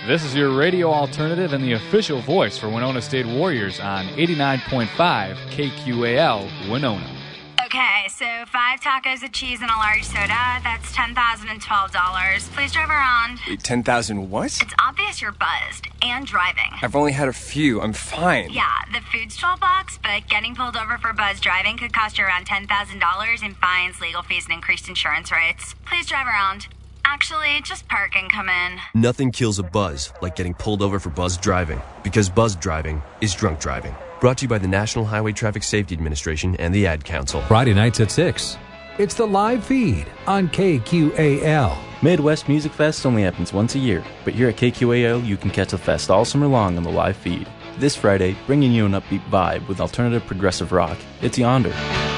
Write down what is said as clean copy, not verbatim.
This is your radio alternative and the official voice for Winona State Warriors on 89.5 KQAL Winona. Okay, so 5 tacos of cheese and a large soda. That's $10,012. Please drive around. 10,000 what? It's obvious you're buzzed and driving. I've only had a few. I'm fine. Yeah, the food's $12, but getting pulled over for buzz driving could cost you around $10,000 in fines, legal fees, and increased insurance rates. Please drive around. Actually, just park and come in. Nothing kills a buzz like getting pulled over for buzz driving, because buzz driving is drunk driving. Brought to you by the National Highway Traffic Safety Administration and the Ad Council. Friday nights at 6. It's the live feed on KQAL. Midwest Music Fest only happens once a year, but here at KQAL you can catch the fest all summer long on the live feed. This Friday, bringing you an upbeat vibe with alternative progressive rock, it's Yonder.